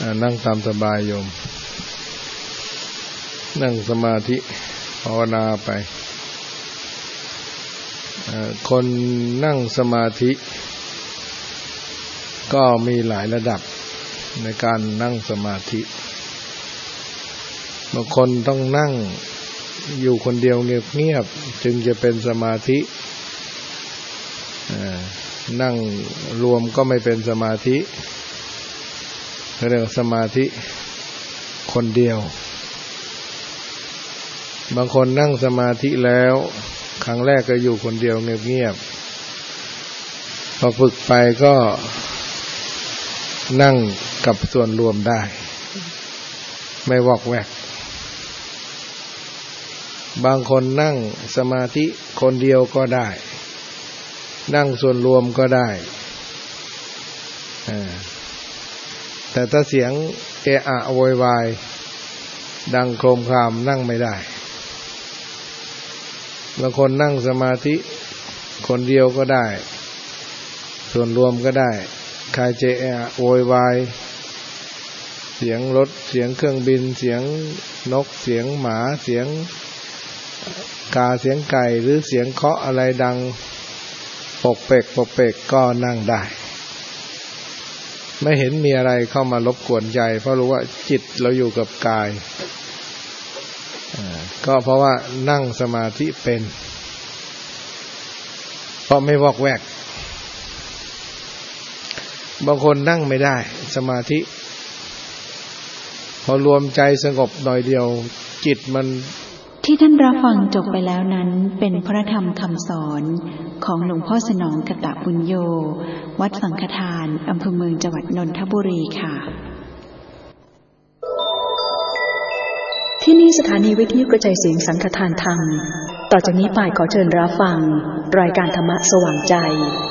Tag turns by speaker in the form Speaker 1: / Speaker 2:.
Speaker 1: นั่งตามสบายโยมนั่งสมาธิภาวนาไปคนนั่งสมาธิก็มีหลายระดับในการนั่งสมาธิบางคนต้องนั่งอยู่คนเดียวเงียบๆจึงจะเป็นสมาธินั่งรวมก็ไม่เป็นสมาธิเรียกว่าสมาธิคนเดียวบางคนนั่งสมาธิแล้วครั้งแรกก็อยู่คนเดียวเงียบๆพอฝึกไปก็นั่งกับส่วนรวมได้ไม่วอกแวกบางคนนั่งสมาธิคนเดียวก็ได้นั่งส่วนรวมก็ได้แต่ถ้าเสียงเอะอะโวยวายดังโครมครามนั่งไม่ได้บางคนนั่งสมาธิคนเดียวก็ได้ส่วนรวมก็ได้ใครจะเอะอะโวยวายเสียงรถเสียงเครื่องบินเสียงนกเสียงหมาเสียงกาเสียงไก่หรือเสียงเคาะอะไรดังปกเปกปกเปกก็นั่งได้ไม่เห็นมีอะไรเข้ามารบกวนใจเพราะรู้ว่าจิตเราอยู่กับกายก็เพราะว่านั่งสมาธิเป็นเพราะไม่วอกแวกบางคนนั่งไม่ได้สมาธิพอรวมใจสงบหน่อยเดียวจิตมัน
Speaker 2: ที่ท่านรับฟังจบไปแล้วนั้นเป็นพระธรรมคำสอนของหลวงพ่อสนองกตบุญโยวัดสังฆทานอำเภอเมืองจังหวัดนนทบุรีค่ะ
Speaker 3: ที่นี่สถานีวิทยุกระจายเสียงสังฆทานธรรมต่อจากนี้ไปขอเชิญรับฟังรายการธรรมะสว่างใจ